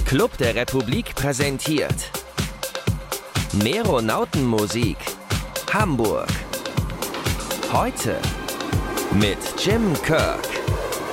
Club der Republik präsentiert Meronautenmusik Hamburg. Heute mit Jim Kirk.